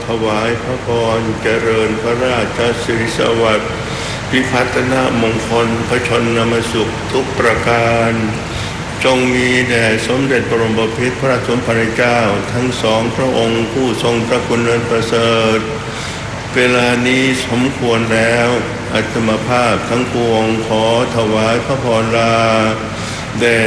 ถวายพระพรเจริญพระราชสิริสวัสดิ์พิพัฒนมงคลพระชนมสุขทุกประการจงมีแด่สมเด็จบรมพิตรพระสมภารเจ้าทั้งสองพระองค์ผู้ทรงพระคุณอันประเสริฐเวลานี้สมควรแล้วอาตมาภาพทั้งปวงขอถวายพระพรลาแด่